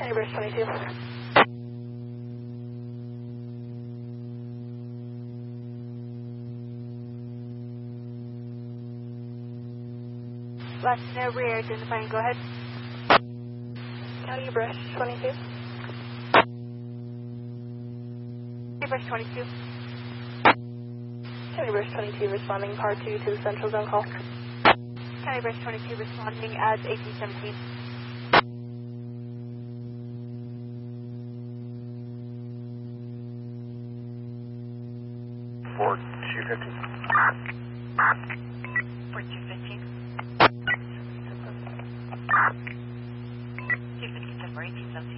Bridge 22. Last rear identifying, go ahead. County Bridge 22. Bridge 22. County Bridge 22 responding par 2 to the central zone call. County Bridge 22 responding as 1817. Fort 250. Fort 215. 215 for 1817.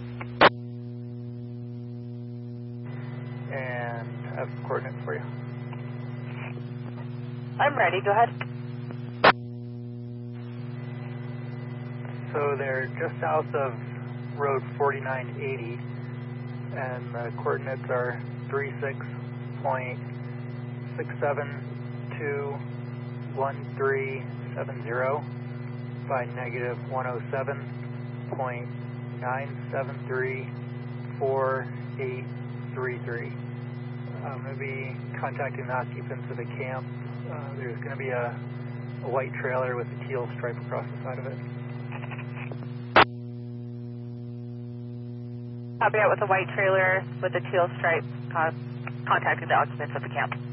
And I have coordinates for you. I'm ready, go ahead. So they're just south of Road 4980, and the coordinates are 36.6721370 by negative 107.9734833. I'm going to be contacting the occupants of the camp. There's going to be a white trailer with a teal stripe across the side of it. Copy out with a white trailer with a teal stripe, contacting the occupants of the camp.